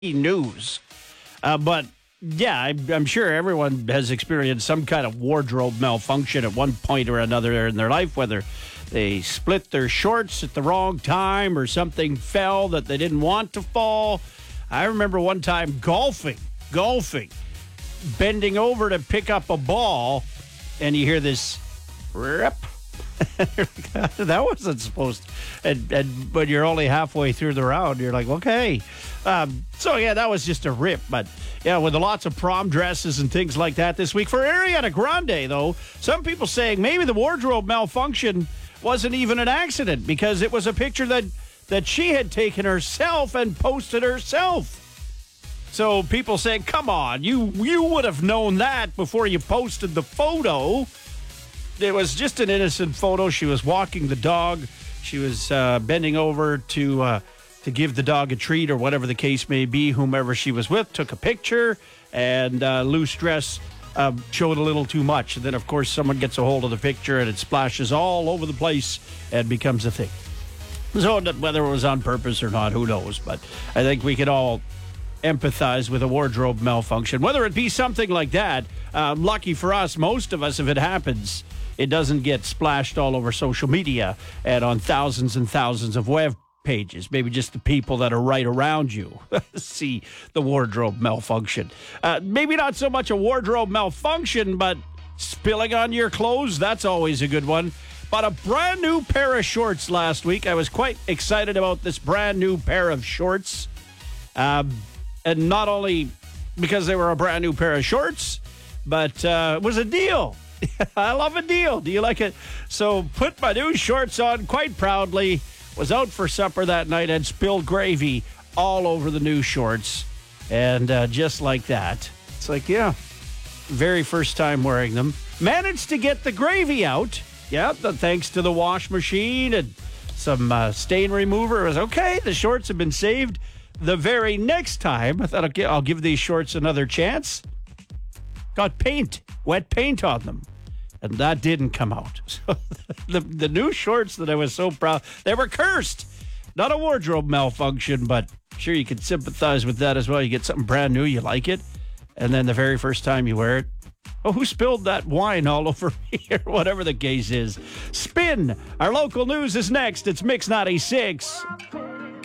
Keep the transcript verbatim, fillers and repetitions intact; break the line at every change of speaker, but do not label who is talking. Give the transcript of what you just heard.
news. Uh, but, yeah, I, I'm sure everyone has experienced some kind of wardrobe malfunction at one point or another in their life, whether they split their shorts at the wrong time or something fell that they didn't want to fall. I remember one time golfing, golfing, bending over to pick up a ball, and you hear this rip. That wasn't supposed to. And, and but you're only halfway through the round. You're like, okay. Um, so, yeah, that was just a rip. But, yeah, with lots of prom dresses and things like that this week. For Ariana Grande, though, some people saying maybe the wardrobe malfunction wasn't even an accident because it was a picture that, that she had taken herself and posted herself. So people saying, come on, you, you would have known that before you posted the photo. It was just an innocent photo. She was walking the dog. She was uh, bending over to uh, to give the dog a treat or whatever the case may be. Whomever she was with took a picture, and uh, loose dress uh, showed a little too much. And then, of course, someone gets a hold of the picture, and it splashes all over the place and becomes a thing. So whether it was on purpose or not, who knows? But I think we can all empathize with a wardrobe malfunction, whether it be something like that. Uh, lucky for us, most of us, if it happens, it doesn't get splashed all over social media and on thousands and thousands of web pages. Maybe just the people that are right around you see the wardrobe malfunction. Uh, maybe not so much a wardrobe malfunction, but spilling on your clothes, that's always a good one. Bought a brand new pair of shorts last week. I was quite excited about this brand new pair of shorts. Um, and not only because they were a brand new pair of shorts, but uh, it was a deal. I love a deal. Do you like it? So put my new shorts on quite proudly. Was out for supper that night and spilled gravy all over the new shorts. And uh, just like that, it's like, yeah, very first time wearing them. Managed to get the gravy out. Yeah, the, thanks to the wash machine and some uh, stain remover. It was okay. The shorts have been saved. The very next time, I thought, okay, I'll give these shorts another chance. Got paint, wet paint on them. And that didn't come out. So the, the new shorts that I was so proud, they were cursed. Not a wardrobe malfunction, but sure you can sympathize with that as well. You get something brand new, you like it. And then the very first time you wear it, oh, who spilled that wine all over me or whatever the case is. Spin. Our local news is next. It's Mix ninety-six.